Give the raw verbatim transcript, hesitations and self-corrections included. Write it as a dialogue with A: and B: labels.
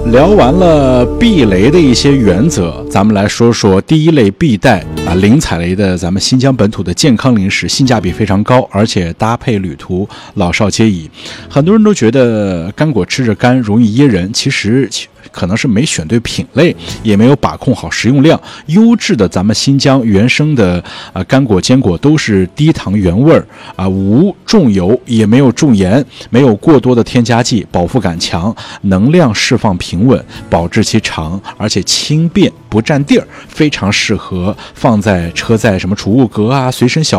A: 聊完了避雷的一些原则，咱们来说说第一类必带啊零踩雷的咱们新疆本土的健康零食，性价比非常高，而且搭配旅途老少皆宜。很多人都觉得干果吃着干容易噎人，其实可能是没选对品类，也没有把控好食用量。优质的咱们新疆原生的啊干果坚果都是低糖原味儿啊，无重油，也没有重盐，没有过多的添加剂，饱腹感强，能量释放平稳，保质期长，而且轻便不占地儿，非常适合放在车载什么储物格啊、随身小